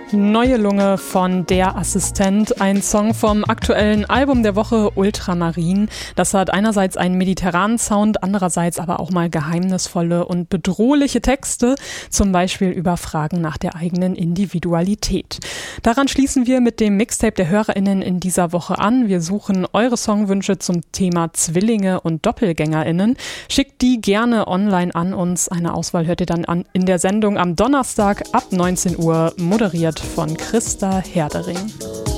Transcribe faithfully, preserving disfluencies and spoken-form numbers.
Neue Lunge von Der Assistent, ein Song vom aktuellen Album der Woche Ultramarin. Das hat einerseits einen mediterranen Sound, andererseits aber auch mal geheimnisvolle und bedrohliche Texte, zum Beispiel über Fragen nach der eigenen Individualität. Daran schließen wir mit dem Mixtape der HörerInnen in dieser Woche an. Wir suchen eure Songwünsche zum Thema Zwillinge und DoppelgängerInnen. Schickt die gerne online an uns. Eine Auswahl hört ihr dann an in der Sendung am Donnerstag ab neunzehn Uhr, moderiert von Christa Herdering.